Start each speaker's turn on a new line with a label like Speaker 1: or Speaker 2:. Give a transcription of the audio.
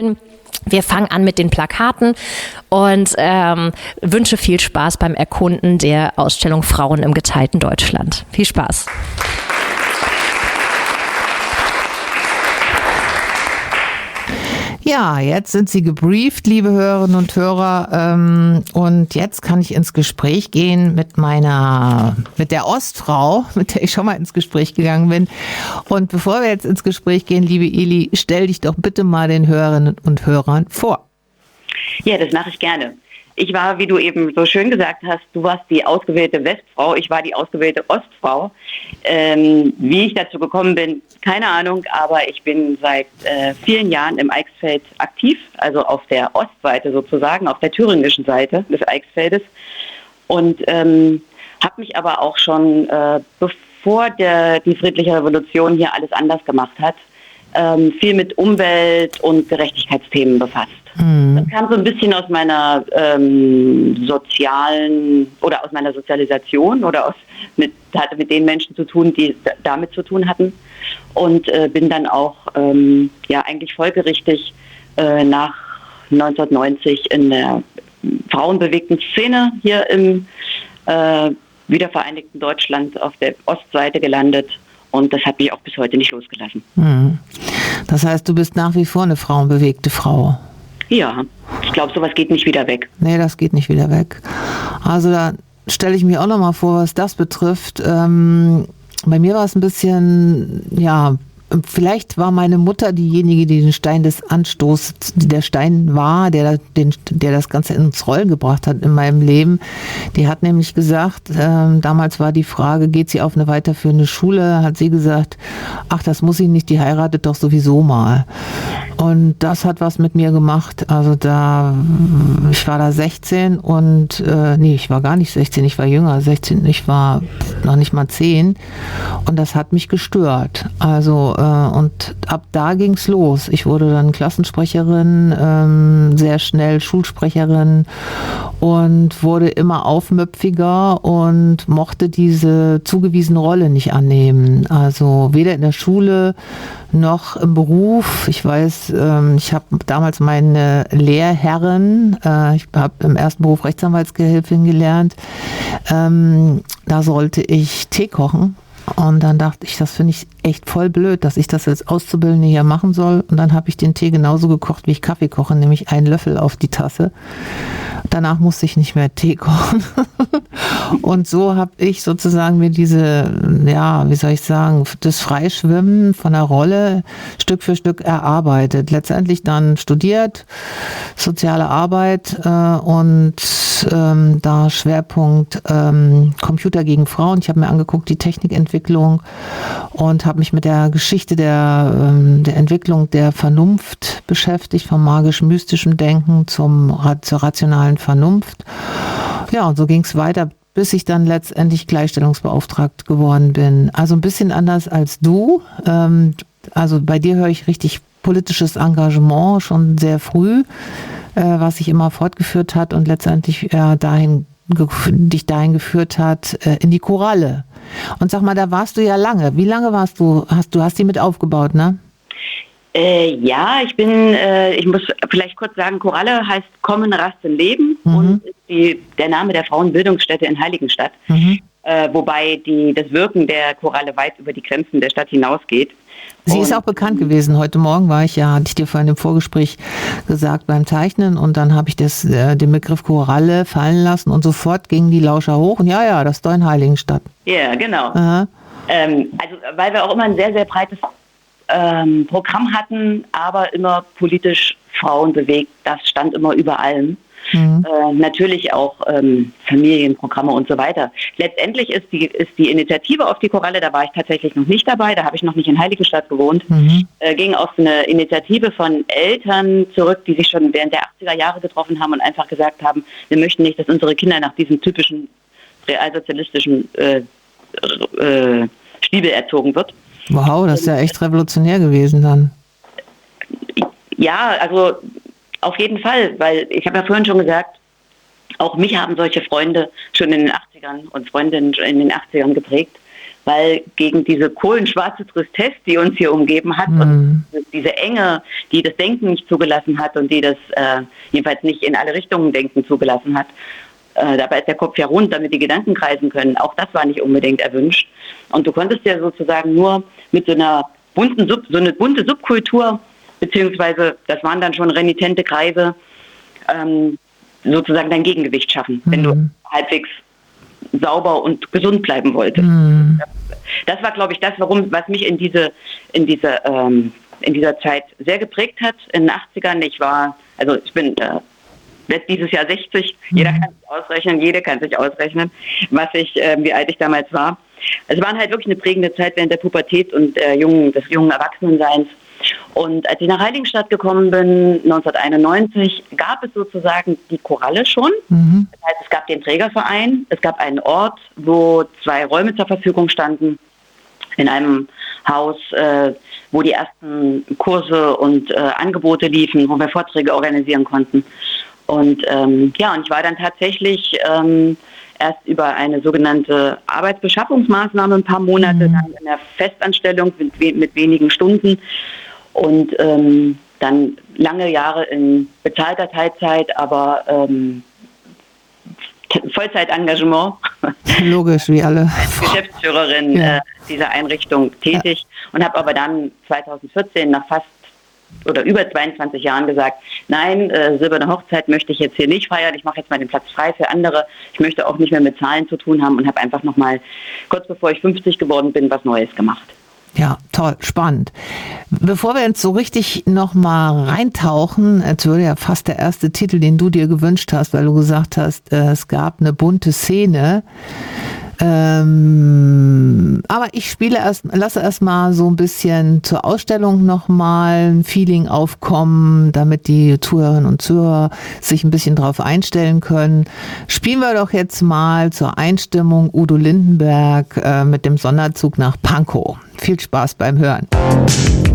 Speaker 1: Wir fangen an mit den Plakaten und wünsche viel Spaß beim Erkunden der Ausstellung Frauen im geteilten Deutschland. Viel Spaß.
Speaker 2: Ja, jetzt sind Sie gebrieft, liebe Hörerinnen und Hörer, und jetzt kann ich ins Gespräch gehen mit der Ostfrau, mit der ich schon mal ins Gespräch gegangen bin. Und bevor wir jetzt ins Gespräch gehen, liebe Eli, stell dich doch bitte mal den Hörerinnen und Hörern vor.
Speaker 3: Ja, das mache ich gerne. Ich war, wie du eben so schön gesagt hast, du warst die ausgewählte Westfrau, ich war die ausgewählte Ostfrau. Wie ich dazu gekommen bin, keine Ahnung, aber ich bin seit vielen Jahren im Eichsfeld aktiv, also auf der Ostseite sozusagen, auf der thüringischen Seite des Eichsfeldes. Und habe mich aber auch schon, bevor die friedliche Revolution hier alles anders gemacht hat, viel mit Umwelt- und Gerechtigkeitsthehmen befasst. Das kam so ein bisschen aus meiner Sozialisation oder hatte mit den Menschen zu tun, die damit zu tun hatten, und bin dann auch eigentlich folgerichtig nach 1990 in der frauenbewegten Szene hier im wiedervereinigten Deutschland auf der Ostseite gelandet, und das hat mich auch bis heute nicht losgelassen.
Speaker 2: Das heißt, du bist nach wie vor eine frauenbewegte Frau?
Speaker 3: Ja, ich glaube, sowas geht nicht wieder weg.
Speaker 2: Nee, das geht nicht wieder weg. Also da stelle ich mir auch noch mal vor, was das betrifft. Bei mir war es ein bisschen, vielleicht war meine Mutter diejenige, die den Stein des Anstoßes, der Stein war, der das Ganze ins Rollen gebracht hat in meinem Leben. Die hat nämlich gesagt, damals war die Frage, geht sie auf eine weiterführende Schule? Hat sie gesagt, ach, das muss sie nicht, die heiratet doch sowieso mal. Und das hat was mit mir gemacht. Also ich war da 16 und, ich war gar nicht 16, ich war jünger, 16, ich war noch nicht mal 10, und das hat mich gestört. Also, und ab da ging's los. Ich wurde dann Klassensprecherin, sehr schnell Schulsprecherin und wurde immer aufmüpfiger und mochte diese zugewiesene Rolle nicht annehmen. Also weder in der Schule noch im Beruf. Ich weiß, ich habe damals meine Lehrherrin, ich habe im ersten Beruf Rechtsanwaltsgehilfin gelernt, da sollte ich Tee kochen. Und dann dachte ich, das finde ich echt voll blöd, dass ich das als Auszubildende hier machen soll. Und dann habe ich den Tee genauso gekocht, wie ich Kaffee koche, nämlich einen Löffel auf die Tasse. Danach musste ich nicht mehr Tee kochen. Und so habe ich sozusagen mir das Freischwimmen von der Rolle Stück für Stück erarbeitet. Letztendlich dann studiert, soziale Arbeit und da Schwerpunkt Computer gegen Frauen. Ich habe mir angeguckt, die Technikentwicklung, und habe mich mit der Geschichte der Entwicklung der Vernunft beschäftigt, vom magisch-mystischen Denken zur rationalen Vernunft. Ja, und so ging es weiter, bis ich dann letztendlich Gleichstellungsbeauftragte geworden bin. Also ein bisschen anders als du. Also bei dir höre ich richtig politisches Engagement schon sehr früh, was sich immer fortgeführt hat und letztendlich dich dahin geführt hat, in die Koralle. Und sag mal, da warst du ja lange. Wie lange warst du? Hast die mit aufgebaut, ne?
Speaker 3: Ich muss vielleicht kurz sagen, Koralle heißt Kommen, Rasten, Leben und ist der Name der Frauenbildungsstätte in Heiligenstadt. Wobei das Wirken der Koralle weit über die Grenzen der Stadt hinausgeht.
Speaker 2: Sie ist auch bekannt gewesen. Heute Morgen hatte ich dir vorhin im Vorgespräch gesagt, beim Zeichnen, und dann habe ich den Begriff Koralle fallen lassen und sofort gingen die Lauscher hoch und das ist doch in Heiligenstadt.
Speaker 3: Ja, genau. Also weil wir auch immer ein sehr, sehr breites Programm hatten, aber immer politisch Frauen bewegt, das stand immer über allem. Natürlich auch Familienprogramme und so weiter. Letztendlich ist die Initiative auf die Koralle, da war ich tatsächlich noch nicht dabei, da habe ich noch nicht in Heiligenstadt gewohnt, ging auf eine Initiative von Eltern zurück, die sich schon während der 80er Jahre getroffen haben und einfach gesagt haben, wir möchten nicht, dass unsere Kinder nach diesem typischen realsozialistischen Stiebel erzogen wird.
Speaker 2: Wow, das ist ja echt revolutionär gewesen dann.
Speaker 3: Ja, also auf jeden Fall, weil ich habe ja vorhin schon gesagt, auch mich haben solche Freunde schon in den 80ern und Freundinnen in den 80ern geprägt. weil gegen diese kohlenschwarze Tristesse, die uns hier umgeben hat und diese Enge, die das Denken nicht zugelassen hat und die das jedenfalls nicht in alle Richtungen Denken zugelassen hat, dabei ist der Kopf ja rund, damit die Gedanken kreisen können. Auch das war nicht unbedingt erwünscht. Und du konntest ja sozusagen nur mit so einer eine bunte Subkultur, beziehungsweise das waren dann schon renitente Kreise, sozusagen dein Gegengewicht schaffen, wenn du halbwegs sauber und gesund bleiben wolltest. Das war, glaube ich, das, was mich in dieser Zeit sehr geprägt hat, in den 80ern. Ich bin dieses Jahr 60, jede kann sich ausrechnen, wie alt ich damals war. Es war halt wirklich eine prägende Zeit während der Pubertät und des jungen Erwachsenenseins. Und als ich nach Heiligenstadt gekommen bin, 1991, gab es sozusagen die Koralle schon. Das heißt, es gab den Trägerverein, es gab einen Ort, wo 2 Räume zur Verfügung standen, in einem Haus, wo die ersten Kurse und Angebote liefen, wo wir Vorträge organisieren konnten. Und und ich war dann tatsächlich erst über eine sogenannte Arbeitsbeschaffungsmaßnahme ein paar Monate dann in der Festanstellung mit wenigen Stunden und dann lange Jahre in bezahlter Teilzeit, aber Vollzeitengagement.
Speaker 2: Logisch, wie alle.
Speaker 3: Als Geschäftsführerin dieser Einrichtung tätig und habe aber dann 2014 nach fast oder über 22 Jahren gesagt, nein, silberne Hochzeit möchte ich jetzt hier nicht feiern, ich mache jetzt mal den Platz frei für andere, ich möchte auch nicht mehr mit Zahlen zu tun haben und habe einfach nochmal, kurz bevor ich 50 geworden bin, was Neues gemacht.
Speaker 2: Ja, toll, spannend. Bevor wir jetzt so richtig nochmal reintauchen, jetzt würde ja fast der erste Titel, den du dir gewünscht hast, weil du gesagt hast, es gab eine bunte Szene. Aber ich lasse erst mal so ein bisschen zur Ausstellung nochmal ein Feeling aufkommen, damit die Zuhörerinnen und Zuhörer sich ein bisschen drauf einstellen können. Spielen wir doch jetzt mal zur Einstimmung Udo Lindenberg mit dem Sonderzug nach Pankow. Viel Spaß beim Hören.